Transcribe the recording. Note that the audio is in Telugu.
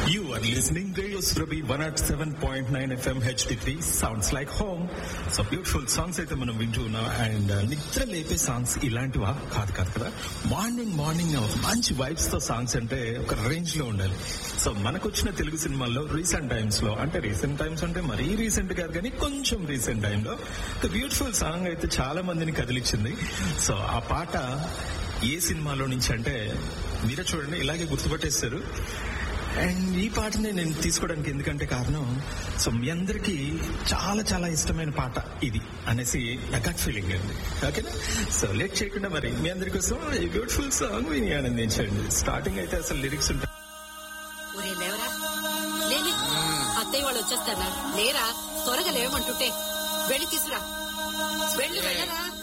You are listening Radio Surabhi 107.9 FM HD3 sounds like home. So beautiful songs అయితే మనం వింటూ ఉన్నాం. అండ్ నిద్ర లేపే సాంగ్స్ ఇలాంటివా? కాదు కదా. మార్నింగ్ మంచి వైబ్స్ తో సాంగ్స్ అంటే ఒక రేంజ్ లో ఉండాలి. సో మనకు వచ్చిన తెలుగు సినిమాల్లో రీసెంట్ టైమ్స్ అంటే మరీ రీసెంట్ కాదు కానీ కొంచెం రీసెంట్ టైంలో ఒక బ్యూటిఫుల్ సాంగ్ అయితే చాలా మందిని కదిలిచ్చింది. సో ఆ పాట ఏ సినిమాలో నుంచి అంటే మీరే చూడండి, ఇలాగే గుర్తుపట్టేస్తారు. అండ్ ఈ పాటని నేను తీసుకోవడానికి ఎందుకంటే కారణం, సో మీ అందరికీ చాలా చాలా ఇష్టమైన పాట ఇది అనేసి నా గట్ ఫీలింగ్ అండి. ఓకేనా? సో లేట్ చేయకుండా మరి మీ అందరి కోసం ఈ బ్యూటిఫుల్ సాంగ్ విని ఆనందించండి. స్టార్టింగ్ అయితే అసలు లిరిక్స్ ఉంటాయి. అత్తయ్య వాళ్ళు వచ్చేస్తారా? లేరా, త్వరగా లేవమంటుంటే వెళ్ళి తీసురా. వెళ్ళి వెళ్ళరా.